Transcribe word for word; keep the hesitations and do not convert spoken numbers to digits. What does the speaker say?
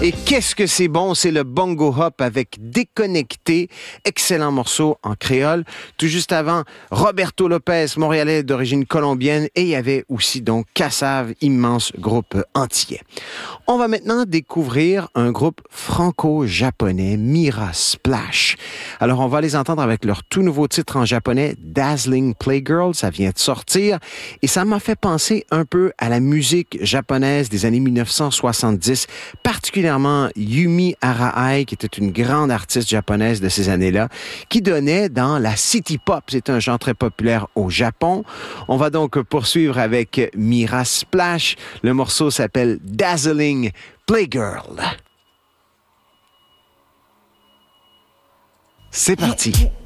Et qu'est-ce que c'est bon, c'est le bongo hop avec Déconnecté, excellent morceau en créole. Tout juste avant, Roberto Lopez, montréalais d'origine colombienne, et il y avait aussi donc Kassav, immense groupe antillais. On va maintenant découvrir un groupe franco-japonais, Mira Splash. Alors on va les entendre avec leur tout nouveau titre en japonais, Dazzling Playgirl, ça vient de sortir, et ça m'a fait penser un peu à la musique japonaise des années dix-neuf cent soixante-dix, particulièrement Yumi Arai, qui était une grande artiste japonaise de ces années-là, qui donnait dans la city pop. C'est un genre très populaire au Japon. On va donc poursuivre avec Mira Splash. Le morceau s'appelle Dazzling Playgirl. C'est parti.